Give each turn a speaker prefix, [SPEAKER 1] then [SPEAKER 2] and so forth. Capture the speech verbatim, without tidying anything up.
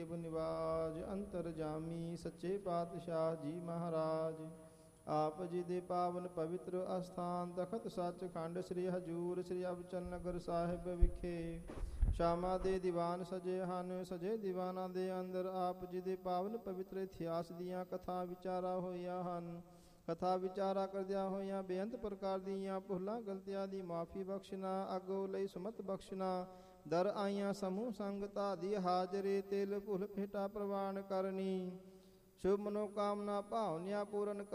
[SPEAKER 1] ਦੇਵ ਨਿਵਾਜ ਅੰਤਰਜਾਮੀ ਸੱਚੇ ਪਾਤਸ਼ਾਹ ਜੀ ਮਹਾਰਾਜ। ਆਪ ਜੀ ਦੇ ਪਾਵਨ ਪਵਿੱਤਰ ਅਸਥਾਨ ਤਖਤ ਸੱਚਖੰਡ ਸ੍ਰੀ ਹਜੂਰ ਸ੍ਰੀ ਅਬਚਲ ਨਗਰ ਸਾਹਿਬ ਵਿਖੇ ਸ਼ਾਮਾਂ ਦੇ ਦੀਵਾਨ ਸਜੇ ਹਨ। ਸਜੇ ਦੀਵਾਨਾਂ ਦੇ ਅੰਦਰ ਆਪ ਜੀ ਦੇ ਪਾਵਨ ਪਵਿੱਤਰ ਇਤਿਹਾਸ ਦੀਆਂ ਕਥਾ ਵਿਚਾਰਾਂ ਹੋਈਆਂ ਹਨ। ਕਥਾ ਵਿਚਾਰਾ ਕਰਦਿਆਂ ਹੋਇਆਂ ਬੇਅੰਤ ਪ੍ਰਕਾਰ ਦੀਆਂ ਭੁੱਲਾਂ ਗਲਤੀਆਂ ਦੀ ਮਾਫੀ ਬਖਸ਼ਣਾ, ਅੱਗੋਂ ਲਈ ਸੁਮਤ ਬਖਸ਼ਣਾ, ਦਰ ਆਈਆਂ ਸਮੂਹ ਸੰਗਤਾਂ ਦੀ ਹਾਜ਼ਰੀ ਤਿਲ ਭੁੱਲ ਭੇਟਾ ਪ੍ਰਵਾਨ ਕਰਨੀ, ਸ਼ੁਭ ਮਨੋਕਾਮਨਾ ਭਾਵਨਿਆਂ ਪੂਰਨ